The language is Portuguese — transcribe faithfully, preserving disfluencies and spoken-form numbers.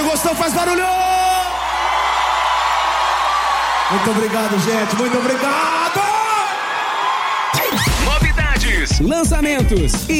gostou, faz barulho! Muito obrigado, gente, muito obrigado! Novidades, lançamentos e